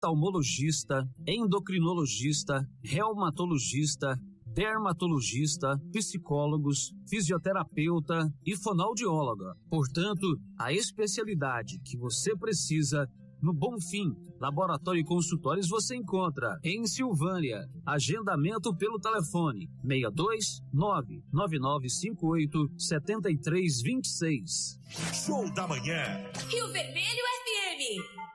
oftalmologista, endocrinologista, reumatologista, dermatologista, psicólogos, fisioterapeuta e fonoaudióloga. Portanto, a especialidade que você precisa no Bonfim, Laboratório e Consultórios você encontra em Silvânia. Agendamento pelo telefone 629-9958-7326. Show da Manhã. Rio Vermelho FM.